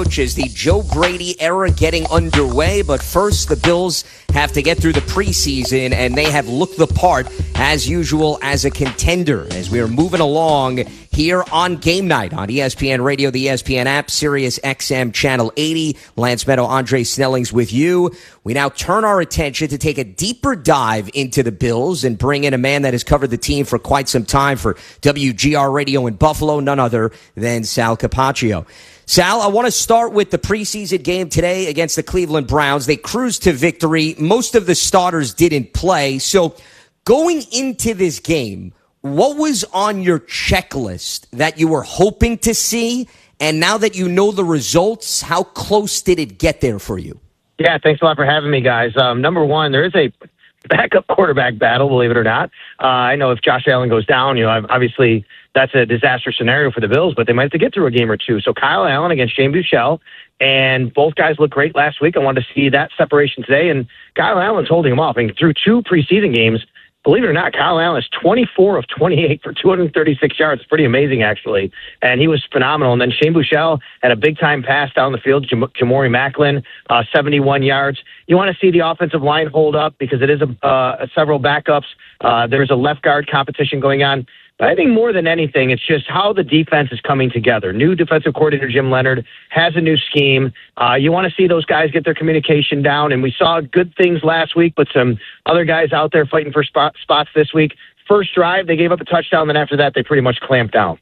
coach as the Joe Brady era getting underway. But first, the Bills have to get through the preseason, and they have looked the part, as usual, as a contender. As we are moving along here on Game Night on ESPN Radio, the ESPN app, Sirius XM Channel 80. Lance Meadow, Andre Snellings with you. We now turn our attention to take a deeper dive into the Bills and bring in a man that has covered the team for quite some time for WGR Radio in Buffalo, none other than Sal Capaccio. Sal, I want to start with the preseason game today against the Cleveland Browns. They cruised to victory. Most of the starters didn't play. So going into this game, what was on your checklist that you were hoping to see? And now that you know the results, how close did it get there for you? Yeah, thanks a lot for having me, guys. Number one, there is a backup quarterback battle, believe it or not. I know if Josh Allen goes down, obviously that's a disaster scenario for the Bills, but they might have to get through a game or two. So Kyle Allen against Shane Buechele, and both guys looked great last week. I wanted to see that separation today, and Kyle Allen's holding them off. And through two preseason games, believe it or not, Kyle Allen is 24 of 28 for 236 yards. It's pretty amazing, actually. And he was phenomenal. And then Shane Buechele had a big-time pass down the field, Jamori Macklin, 71 yards. You want to see the offensive line hold up because it is several backups. There's a left guard competition going on. But I think more than anything, it's just how the defense is coming together. New defensive coordinator Jim Leonhard has a new scheme. You want to see those guys get their communication down, and we saw good things last week, but some other guys out there fighting for spots this week. First drive, they gave up a touchdown, then after that, they pretty much clamped down.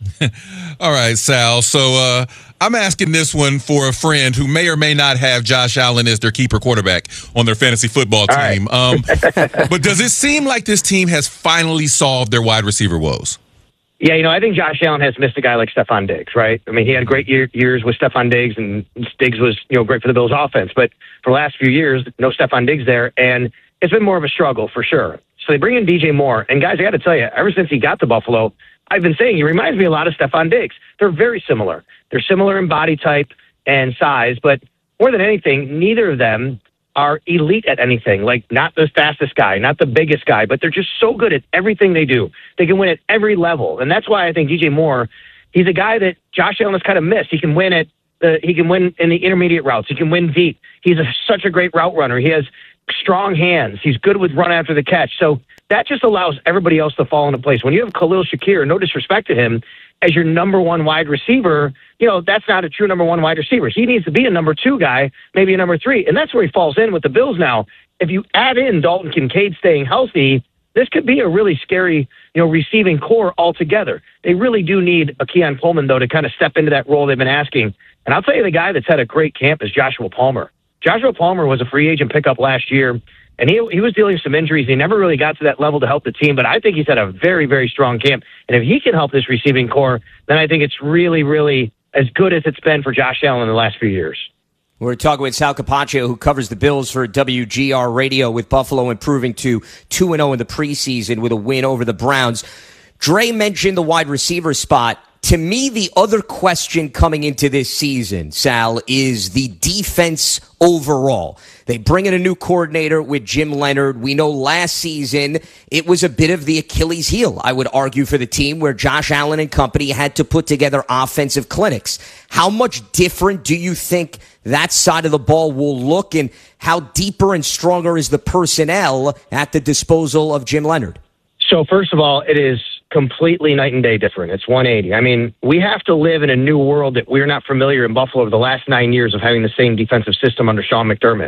All right, Sal. So I'm asking this one for a friend who may or may not have Josh Allen as their keeper quarterback on their fantasy football team. Right. But does it seem like this team has finally solved their wide receiver woes? Yeah, I think Josh Allen has missed a guy like Stephon Diggs, right? I mean, he had great years with Stephon Diggs, and Diggs was, great for the Bills' offense. But for the last few years, no Stephon Diggs there, and it's been more of a struggle for sure. So they bring in DJ Moore, and guys, I got to tell you, ever since he got to Buffalo, I've been saying he reminds me a lot of Stephon Diggs. They're very similar. They're similar in body type and size, but more than anything, neither of them are elite at anything. Like, not the fastest guy, not the biggest guy, but they're just so good at everything they do. They can win at every level, and that's why I think DJ Moore, he's a guy that Josh Allen has kind of missed. He can win he can win in the intermediate routes. He can win deep. He's such a great route runner. He has strong hands. He's good with run after the catch. So that just allows everybody else to fall into place. When you have Khalil Shakir, no disrespect to him, as your number one wide receiver, that's not a true number one wide receiver. He needs to be a number two guy, maybe a number three. And that's where he falls in with the Bills now. If you add in Dalton Kincaid staying healthy, this could be a really scary, receiving core altogether. They really do need a Keon Coleman, though, to kind of step into that role they've been asking. And I'll tell you, the guy that's had a great camp is Joshua Palmer. Joshua Palmer was a free agent pickup last year, and he was dealing with some injuries. He never really got to that level to help the team, but I think he's had a very, very strong camp. And if he can help this receiving core, then I think it's really, really as good as it's been for Josh Allen in the last few years. We're talking with Sal Capaccio, who covers the Bills for WGR Radio, with Buffalo improving to 2-0 in the preseason with a win over the Browns. Dre mentioned the wide receiver spot. To me, the other question coming into this season, Sal, is the defense overall. They bring in a new coordinator with Jim Leonhard. We know last season it was a bit of the Achilles heel, I would argue, for the team, where Josh Allen and company had to put together offensive clinics. How much different do you think that side of the ball will look, and how deeper and stronger is the personnel at the disposal of Jim Leonhard? So first of all, it is completely night and day different. It's 180. I mean, we have to live in a new world that we're not familiar in Buffalo over the last 9 years of having the same defensive system under Sean McDermott.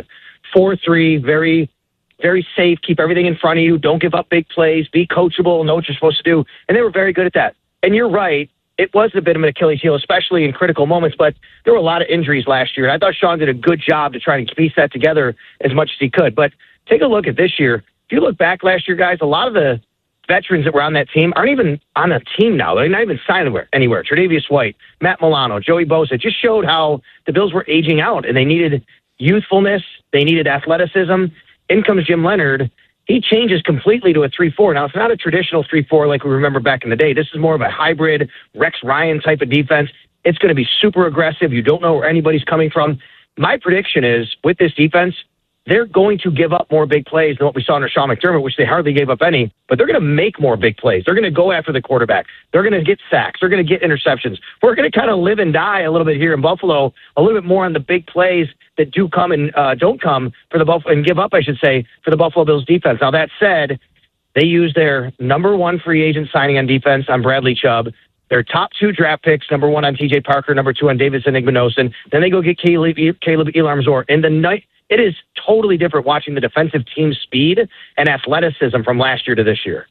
4-3, very, very safe, keep everything in front of you, don't give up big plays, be coachable, know what you're supposed to do. And they were very good at that. And you're right, it was a bit of an Achilles heel, especially in critical moments, but there were a lot of injuries last year. And I thought Sean did a good job to try and piece that together as much as he could. But take a look at this year. If you look back last year, guys, a lot of the veterans that were on that team aren't even on a team now. They're not even signed anywhere. Tre'Davious White, Matt Milano, Joey Bosa just showed how the Bills were aging out, and they needed youthfulness. They needed athleticism. In comes Jim Leonhard. He changes completely to a 3-4. Now, it's not a traditional 3-4 like we remember back in the day. This is more of a hybrid Rex Ryan type of defense. It's going to be super aggressive. You don't know where anybody's coming from. My prediction is, with this defense, they're going to give up more big plays than what we saw under Sean McDermott, which they hardly gave up any, but they're going to make more big plays. They're going to go after the quarterback. They're going to get sacks. They're going to get interceptions. We're going to kind of live and die a little bit here in Buffalo, a little bit more on the big plays that do come and don't come for the Buffalo, and give up, I should say, for the Buffalo Bills defense. Now, that said, they use their number one free agent signing on defense on Bradley Chubb, their top 2 draft picks, number 1 on TJ Parker, number 2 on Davidson Igbinosun. Then they go get Caleb Elam-Mazur. In the night, it is totally different watching the defensive team's speed and athleticism from last year to this year.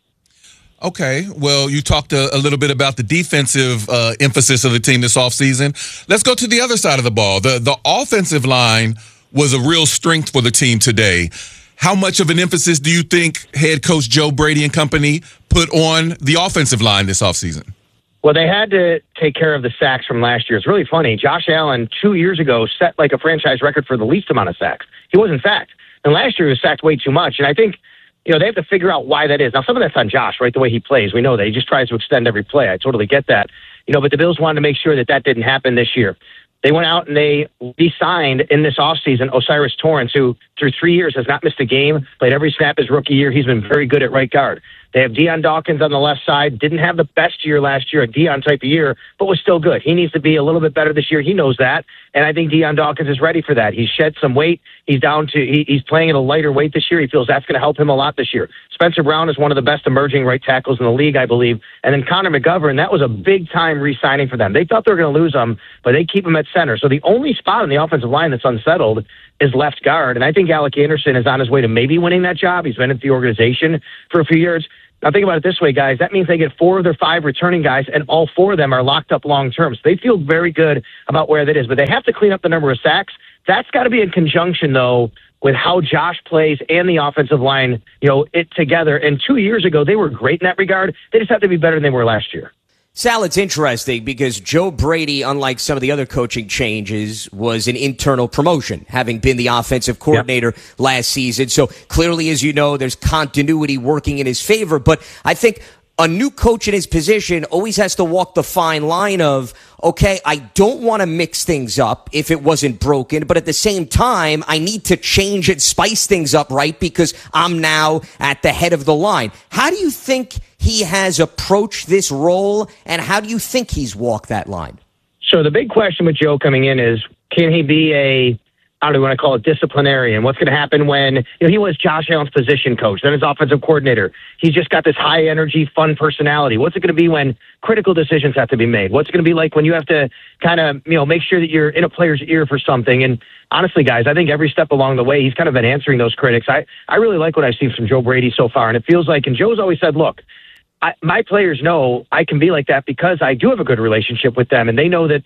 Okay, well, you talked a little bit about the defensive emphasis of the team this offseason. Let's go to the other side of the ball. The offensive line was a real strength for the team today. How much of an emphasis do you think head coach Joe Brady and company put on the offensive line this offseason? Well, they had to take care of the sacks from last year. It's really funny. Josh Allen 2 years ago set like a franchise record for the least amount of sacks. He wasn't sacked. And last year he was sacked way too much. And I think, they have to figure out why that is. Now, some of that's on Josh, right? The way he plays. We know that. He just tries to extend every play. I totally get that. But the Bills wanted to make sure that didn't happen this year. They went out and they re-signed in this offseason Osiris Torrance, who through 3 years has not missed a game, played every snap his rookie year. He's been very good at right guard. They have Deion Dawkins on the left side. Didn't have the best year last year, a Deion type of year, but was still good. He needs to be a little bit better this year. He knows that, and I think Deion Dawkins is ready for that. He's shed some weight. He's playing at a lighter weight this year. He feels that's going to help him a lot this year. Spencer Brown is one of the best emerging right tackles in the league, I believe. And then Connor McGovern, that was a big-time re-signing for them. They thought they were going to lose him, but they keep him at center. So the only spot on the offensive line that's unsettled is left guard, and I think Alec Anderson is on his way to maybe winning that job. He's been at the organization for a few years. Now, think about it this way, guys. That means they get 4 of their 5 returning guys, and all 4 of them are locked up long-term. So they feel very good about where that is. But they have to clean up the number of sacks. That's got to be in conjunction, though, with how Josh plays and the offensive line, it together. And 2 years ago, they were great in that regard. They just have to be better than they were last year. Sal, it's interesting because Joe Brady, unlike some of the other coaching changes, was an internal promotion, having been the offensive coordinator last season. So clearly, as you know, there's continuity working in his favor. But I think a new coach in his position always has to walk the fine line of, okay, I don't want to mix things up if it wasn't broken, but at the same time, I need to change and spice things up, right? Because I'm now at the head of the line. How do you think he has approached this role, and how do you think he's walked that line? So the big question with Joe coming in is, can he be a, I don't know, want to call it disciplinarian? What's going to happen when, he was Josh Allen's position coach, then his offensive coordinator. He's just got this high energy, fun personality. What's it going to be when critical decisions have to be made? What's it going to be like when you have to kind of, make sure that you're in a player's ear for something? And honestly, guys, I think every step along the way, he's kind of been answering those critics. I really like what I've seen from Joe Brady so far. And it feels like, and Joe's always said, look, my players know I can be like that because I do have a good relationship with them. And they know that,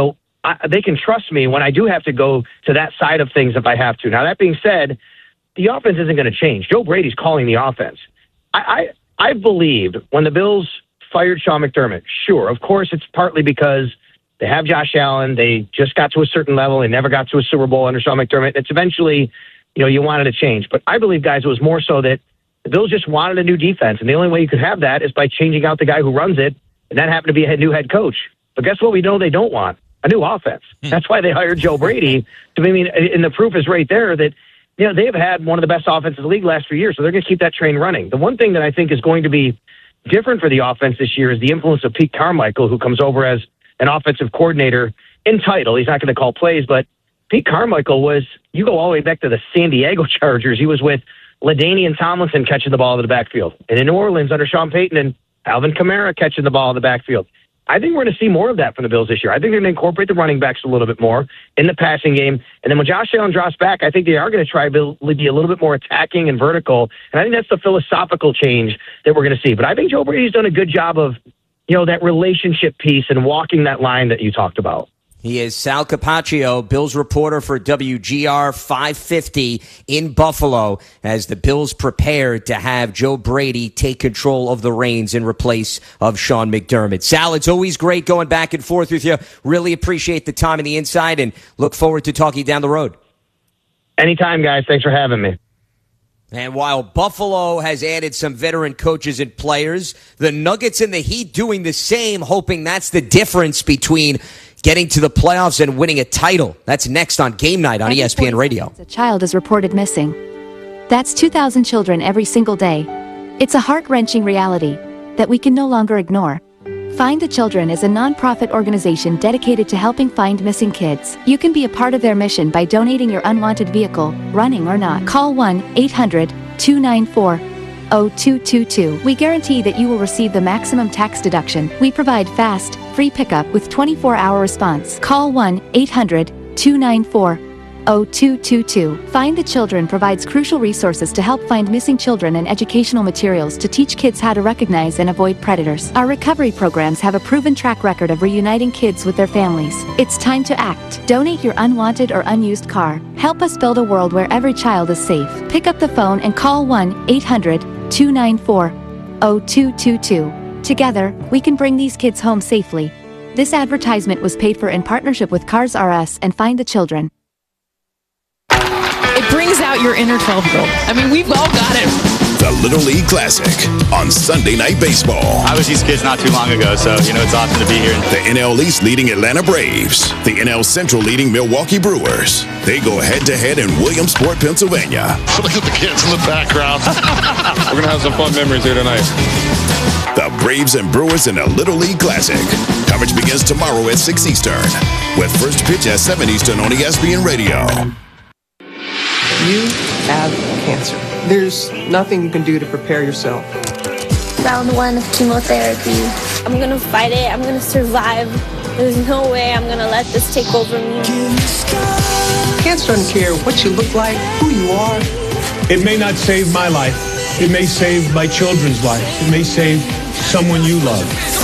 they can trust me when I do have to go to that side of things if I have to. Now, that being said, the offense isn't going to change. Joe Brady's calling the offense. I believed when the Bills fired Sean McDermott, sure, of course, it's partly because they have Josh Allen. They just got to a certain level. They never got to a Super Bowl under Sean McDermott. It's eventually, you wanted to change. But I believe, guys, it was more so that the Bills just wanted a new defense. And the only way you could have that is by changing out the guy who runs it. And that happened to be a new head coach. But guess what we know they don't want? A new offense. That's why they hired Joe Brady. And the proof is right there that, they've had one of the best offenses in the league last few years, so they're going to keep that train running. The one thing that I think is going to be different for the offense this year is the influence of Pete Carmichael, who comes over as an offensive coordinator in title. He's not going to call plays, but Pete Carmichael was, you go all the way back to the San Diego Chargers. He was with LaDainian Tomlinson catching the ball in the backfield. And in New Orleans under Sean Payton and Alvin Kamara catching the ball in the backfield. I think we're going to see more of that from the Bills this year. I think they're going to incorporate the running backs a little bit more in the passing game. And then when Josh Allen drops back, I think they are going to try to be a little bit more attacking and vertical. And I think that's the philosophical change that we're going to see. But I think Joe Brady's done a good job of, that relationship piece and walking that line that you talked about. He is Sal Capaccio, Bills reporter for WGR 550 in Buffalo, as the Bills prepared to have Joe Brady take control of the reins in replace of Sean McDermott. Sal, it's always great going back and forth with you. Really appreciate the time and the insight, and look forward to talking down the road. Anytime, guys. Thanks for having me. And while Buffalo has added some veteran coaches and players, the Nuggets and the Heat doing the same, hoping that's the difference between getting to the playoffs and winning a title. That's next on Game Night on ESPN Radio. A child is reported missing. That's 2,000 children every single day. It's a heart-wrenching reality that we can no longer ignore. Find the Children is a non-profit organization dedicated to helping find missing kids. You can be a part of their mission by donating your unwanted vehicle, running or not. Call 1-800-294-0222. We guarantee that you will receive the maximum tax deduction. We provide fast, free pickup with 24-hour response. Call 1-800-294-0222. Find the Children provides crucial resources to help find missing children and educational materials to teach kids how to recognize and avoid predators. Our recovery programs have a proven track record of reuniting kids with their families. It's time to act. Donate your unwanted or unused car. Help us build a world where every child is safe. Pick up the phone and call 1-800-294-0222. Together, we can bring these kids home safely. This advertisement was paid for in partnership with Cars R Us and Find the Children. It brings out your inner 12-year-old. I mean, we've all got it. The Little League Classic on Sunday Night Baseball. I was these kids not too long ago, so, it's awesome to be here. The NL East leading Atlanta Braves. The NL Central leading Milwaukee Brewers. They go head-to-head in Williamsport, Pennsylvania. Look at the kids in the background. We're going to have some fun memories here tonight. The Braves and Brewers in a Little League Classic. Coverage begins tomorrow at 6 Eastern, with first pitch at 7 Eastern on ESPN Radio. You have cancer. There's nothing you can do to prepare yourself. Round 1 of chemotherapy. I'm going to fight it. I'm going to survive. There's no way I'm going to let this take over me. Cancer doesn't care what you look like, who you are. It may not save my life. It may save my children's lives. It may save someone you love.